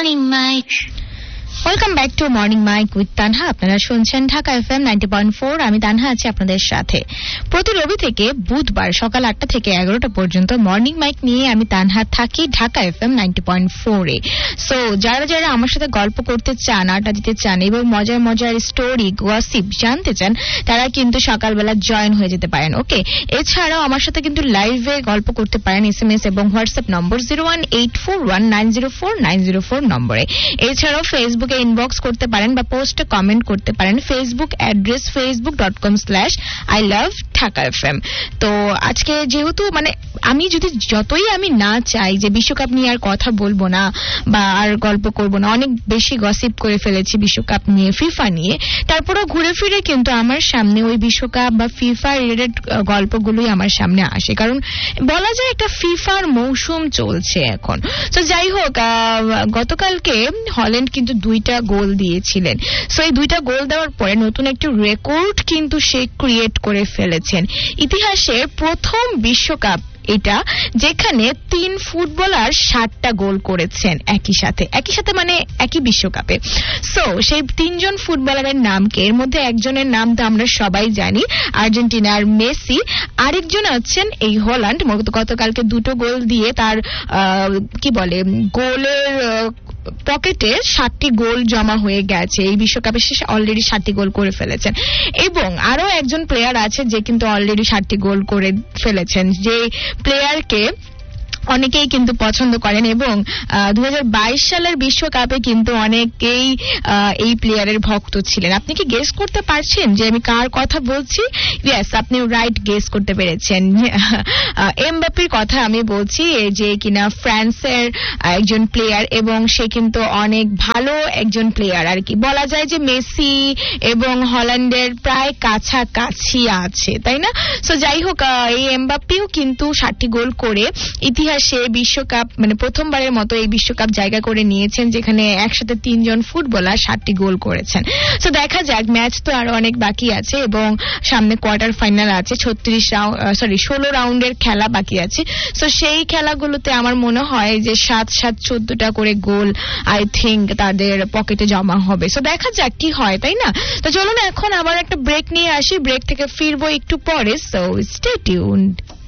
Morning Mike. Welcome back to morning mic with Tanha. আপনারা শুনছেন Dhaka FM 90.4। আমি তানহা আছি আপনাদের সাথে প্রতি রবি থেকে বুধবার সকাল 8টা থেকে 11টা পর্যন্ত মর্নিং মাইক নিয়ে আমি তানহা থাকি ঢাকা এফএম 90.4 এ। সো যারা যারা আমার সাথে গল্প করতে চান, আড্ডা দিতে চান এবং মজার মজার স্টোরি গসিপ জানতে চান, তারা কিন্তু সকালবেলা জয়েন হয়ে যেতে পারেন। ওকে, এছাড়াও আমার সাথে কিন্তু লাইভে গল্প করতে পারেন এসএমএস এবং হোয়াটসঅ্যাপ নম্বর 01841904904 নম্বরে। এছাড়াও ফেসবুক ইনবক্স করতে পারেন বা পোস্টে কমেন্ট করতে পারেন। Facebook address facebook.com/ilovedhakafm। তো আজকে যেহেতু আমি যতই আমি না চাই যে বিশ্বকাপ নিয়ে আর কথা বলবো না বা আর গল্প করব না, অনেক বেশি গসিপ করে ফেলেছি বিশ্বকাপ নিয়ে, ফিফা নিয়ে, তারপরেও ঘুরে ফিরে কিন্তু আমার সামনে ওই বিশ্বকাপ বা ফিফা রিলেটেড গল্পগুলোই আমার সামনে আসে, কারণ বলা যায় একটা ফিফার মৌসুম চলছে এখন। তো যাই হোক, গতকালকে হল্যান্ড কিন্তু 2টা গোল দিয়েছিলেন। সো এই 2টা গোল দেওয়ার পরে নতুন একটি রেকর্ড কিন্তু সে ক্রিয়েট করে ফেলেছেন। ইতিহাসের প্রথম বিশ্বকাপ এটা, যেখানে 3 ফুটবলার 7টা গোল করেছেন একই সাথে একই বিশ্বকাপে। সো সেই 3 জন ফুটবলারের নামকে, এর মধ্যে একজনের নাম তো আমরা সবাই জানি, আর্জেন্টিনার মেসি। আরেকজন আছেন এই হল্যান্ড, গতকালকে 2টো গোল দিয়ে তার গোলের পকেটে 7টি গোল জমা হয়ে গেছে। এই বিশ্বকাপে সে অলরেডি 7টি গোল করে ফেলেছেন। এবং আরো একজন প্লেয়ার আছে যে কিন্তু অলরেডি 7টি গোল করে ফেলেছেন, যে প্লেয়ারকে অনেকেই কিন্তু পছন্দ করেন এবং 2022 সালের বিশ্বকাপে কিন্তু অনেকেই এই প্লেয়ারের ভক্ত ছিলেন। আপনি কি গেস করতে পারছেন যে আমি কার কথা বলছি? ইয়েস, আপনি রাইট গেস করতে পেরেছেন। এমবাপ্পের কথা আমি বলছি, যে কিনা ফ্রান্সের একজন প্লেয়ার এবং সে কিন্তু অনেক ভালো একজন প্লেয়ার আর কি। বলা যায় যে মেসি এবং হল্যান্ডের প্রায় কাছাকাছি আছে, তাই না? সো যাই হোক, এই এমবাপ্পেও কিন্তু 7টি গোল করে ইতিহাসে বিশ্বকাপ প্রথমবারের মতো এই বিশ্বকাপ জায়গা করে নিয়েছেন, যেখানে একসাথে 3 জন ফুটবলার 7টি গোল করেছেন। তো দেখা যাক, ম্যাচ তো আরো অনেক বাকি আছে এবং সামনে কোয়ার্টার ফাইনাল আছে, 16 রাউন্ডের খেলা বাকি আছে। তো সেই খেলাগুলোতে আমার মনে হয় যে 7-7-14টা করে গোল আই থিঙ্ক তাদের পকেটে জমা হবে। তো দেখা যাক কি হয়, তাই না? তো চলুন এখন আবার একটা ব্রেক নিয়ে আসি, ব্রেক থেকে ফিরবো একটু পরে। So stay tuned.